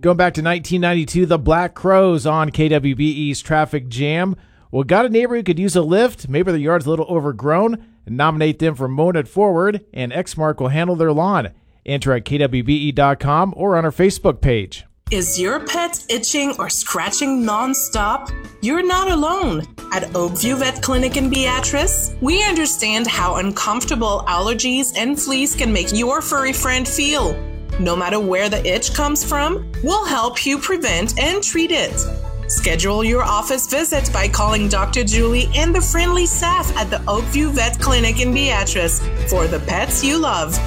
Going back to 1992, the Black Crowes on KWBE's Traffic Jam. Well, got a neighbor who could use a lift? Maybe their yard's a little overgrown? Nominate them for Mowing It Forward, and Exmark will handle their lawn. Enter at kwbe.com or on our Facebook page. Is your pet itching or scratching nonstop? You're not alone. At Oakview Vet Clinic in Beatrice, we understand how uncomfortable allergies and fleas can make your furry friend feel. No matter where the itch comes from, we'll help you prevent and treat it. Schedule your office visit by calling Dr. Julie and the friendly staff at the Oakview Vet Clinic in Beatrice for the pets you love.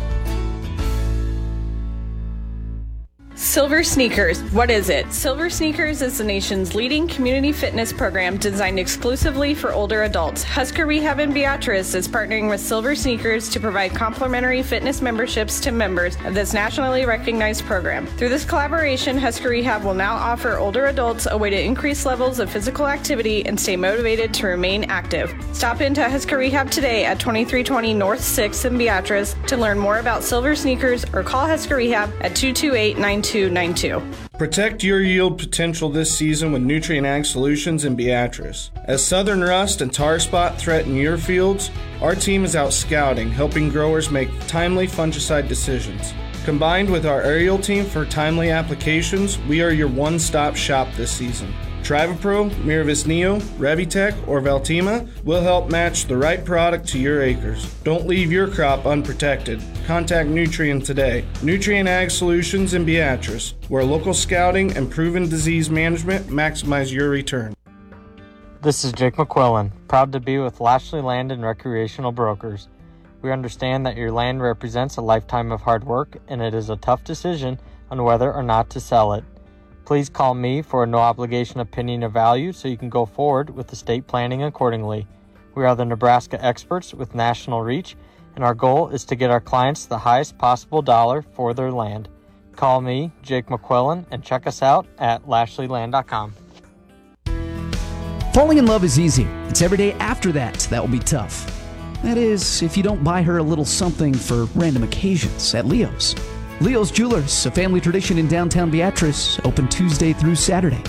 Silver Sneakers. What is it? Silver Sneakers is the nation's leading community fitness program designed exclusively for older adults. Husker Rehab in Beatrice is partnering with Silver Sneakers to provide complimentary fitness memberships to members of this nationally recognized program. Through this collaboration, Husker Rehab will now offer older adults a way to increase levels of physical activity and stay motivated to remain active. Stop into Husker Rehab today at 2320 North 6th in Beatrice to learn more about Silver Sneakers or call Husker Rehab at 228-9292. Protect your yield potential this season with Nutrien Ag Solutions in Beatrice. As southern rust and tar spot threaten your fields, our team is out scouting, helping growers make timely fungicide decisions. Combined with our aerial team for timely applications, we are your one-stop shop this season. Trivapro, Miravis Neo, Revitec, or Valtima will help match the right product to your acres. Don't leave your crop unprotected. Contact Nutrien today. Nutrien Ag Solutions in Beatrice, where local scouting and proven disease management maximize your return. This is Jake McQuillan, proud to be with Lashley Land and Recreational Brokers. We understand that your land represents a lifetime of hard work, and it is a tough decision on whether or not to sell it. Please call me for a no-obligation opinion of value so you can go forward with estate planning accordingly. We are the Nebraska experts with national reach, and our goal is to get our clients the highest possible dollar for their land. Call me, Jake McQuillan, and check us out at lashleyland.com. Falling in love is easy. It's every day after that will be tough. That is, if you don't buy her a little something for random occasions at Leo's. Leo's Jewelers, a family tradition in downtown Beatrice, open Tuesday through Saturday.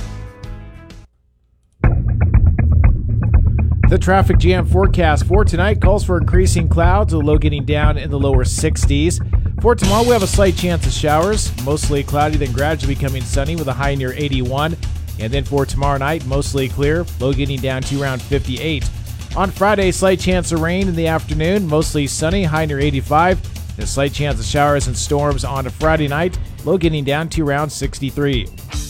The traffic jam forecast for tonight calls for increasing clouds, with a low getting down in the lower 60s. For tomorrow, we have a slight chance of showers, mostly cloudy, then gradually becoming sunny with a high near 81. And then for tomorrow night, mostly clear, low getting down to around 58. On Friday, slight chance of rain in the afternoon, mostly sunny, high near 85. A slight chance of showers and storms on a Friday night, low getting down to around 63.